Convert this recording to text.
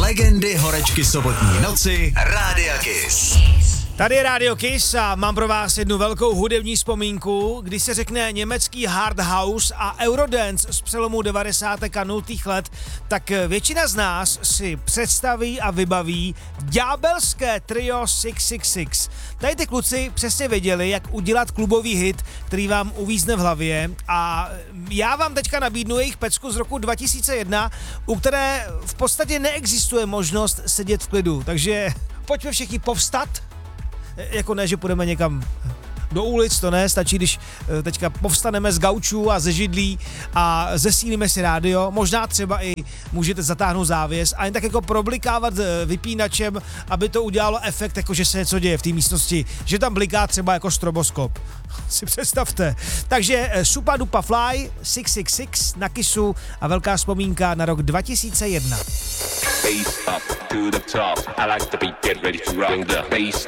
Legendy horečky sobotní noci Rádia Kiss. Tady je Radio Kiss a mám pro vás jednu velkou hudební vzpomínku, když se řekne německý hard house a eurodance z přelomu 90. a 0. let, tak většina z nás si představí a vybaví ďábelské trio 666. Tady ty kluci přesně věděli, jak udělat klubový hit, který vám uvízne v hlavě, a já vám teďka nabídnu jejich pecku z roku 2001, u které v podstatě neexistuje možnost sedět v klidu, takže pojďme všichni povstat. Jako ne, že půjdeme někam do ulic, to ne, stačí, když teďka povstaneme z gaučů a ze židlí a zesílíme si rádio, možná třeba i můžete zatáhnout závěs a jen tak jako problikávat vypínačem, aby to udělalo efekt, jako že se něco děje v té místnosti, že tam bliká třeba jako stroboskop. Si představte. Takže Supa Dupa Fly, 666 na Kissu a velká vzpomínka na rok 2001. Bass up to the top. I like the beat, get ready to rock the bass